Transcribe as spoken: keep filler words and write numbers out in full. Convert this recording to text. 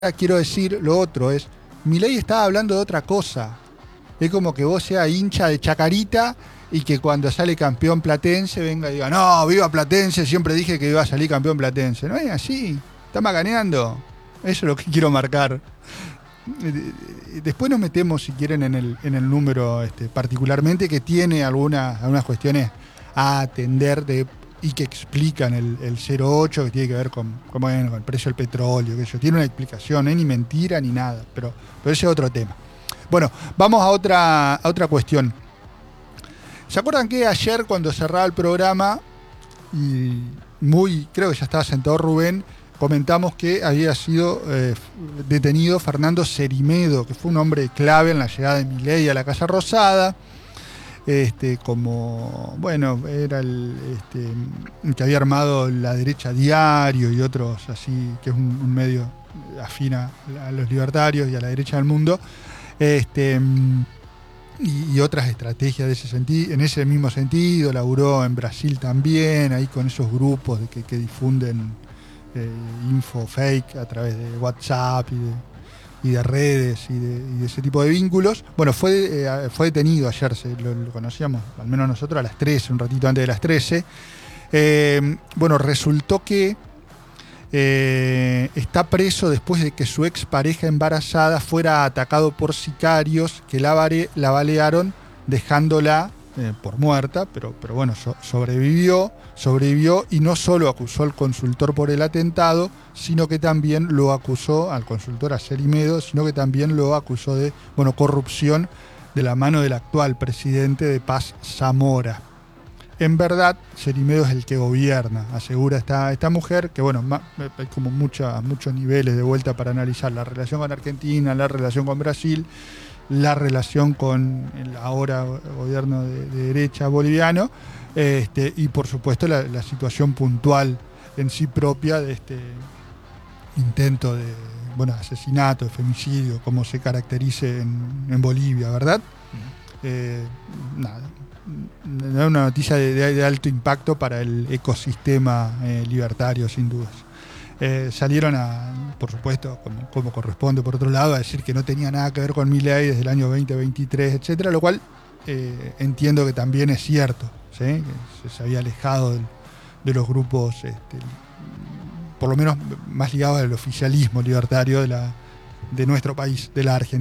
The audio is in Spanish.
quiero decir lo otro, es, Milei estaba hablando de otra cosa. Es como que vos seas hincha de Chacarita y que cuando sale campeón Platense venga y diga, no, viva Platense, siempre dije que iba a salir campeón Platense. No es así, está macaneando. Eso es lo que quiero marcar. Después nos metemos, si quieren, en el, en el número este, particularmente, que tiene algunas, algunas cuestiones a atender de, y que explican el, el cero ocho, que tiene que ver con, con, bueno, con el precio del petróleo, que eso tiene una explicación, no es ni mentira ni nada, pero, pero ese es otro tema. Bueno, vamos a otra, a otra cuestión. ¿Se acuerdan que ayer, cuando cerraba el programa, y muy, creo que ya estaba sentado Rubén, comentamos que había sido eh, detenido Fernando Cerimedo, que fue un hombre clave en la llegada de Milei a la Casa Rosada, este, como, bueno, era el este, que había armado La Derecha Diario y otros así, que es un, un medio afín a los libertarios y a la derecha del mundo, este, y, y otras estrategias de ese sentido, en ese mismo sentido. Laburó en Brasil también, ahí con esos grupos de que, que difunden Eh, info fake a través de WhatsApp y de, y de redes y de, y de ese tipo de vínculos. Bueno, fue, eh, fue detenido ayer, se, lo, lo conocíamos, al menos nosotros, a las trece, un ratito antes de las trece. Eh, bueno, resultó que eh, está preso después de que su expareja embarazada fuera atacado por sicarios que la, vare, la balearon dejándola Eh, por muerta, pero, pero bueno, so, sobrevivió, sobrevivió y no solo acusó al consultor por el atentado, sino que también lo acusó, al consultor, a Cerimedo, sino que también lo acusó de, bueno, corrupción de la mano del actual presidente de Paz, Zamora. En verdad, Cerimedo es el que gobierna, asegura esta, esta mujer, que bueno, ma, hay como mucha, muchos niveles de vuelta para analizar la relación con Argentina, la relación con Brasil, la relación con el ahora gobierno de, de derecha boliviano, este, y por supuesto la, la situación puntual en sí propia de este intento de, bueno, asesinato, de femicidio, como se caracterice en, en Bolivia, ¿verdad? Eh, nada, es una noticia de, de, de alto impacto para el ecosistema eh, libertario, sin dudas. Eh, salieron a, por supuesto, como, como corresponde por otro lado, a decir que no tenía nada que ver con Milei desde el año veinte veintitrés, etcétera, lo cual eh, entiendo que también es cierto, ¿sí? Que se, se había alejado del, de los grupos, este, por lo menos más ligados al oficialismo libertario de, la, de nuestro país, de la Argentina.